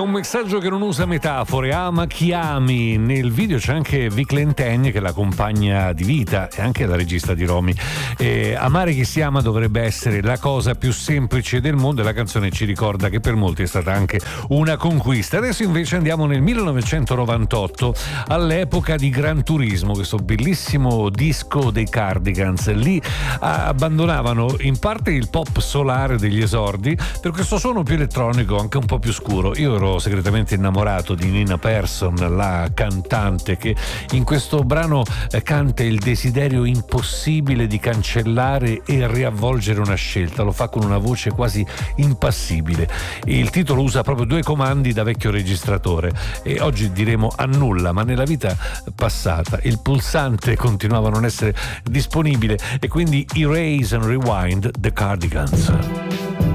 un messaggio che non usa metafore, ama chi ami. Nel video c'è anche Vic Lentegna, che è la compagna di vita e anche la regista di Romy. Amare chi si ama dovrebbe essere la cosa più semplice del mondo, e la canzone ci ricorda che per molti è stata anche una conquista. Adesso invece andiamo nel 1998, all'epoca di Gran Turismo, questo bellissimo disco dei Cardigans. Lì abbandonavano in parte il pop solare degli esordi per questo suono più elettronico, anche un po' più scuro. Io ero segretamente innamorato di Nina Persson, la cantante, che in questo brano canta il desiderio impossibile di cancellare e riavvolgere una scelta. Lo fa con una voce quasi impassibile. Il titolo usa proprio due comandi da vecchio registratore, e oggi diremo annulla, ma nella vita passata il pulsante continuava a non essere disponibile, e quindi erase and rewind the Cardigans.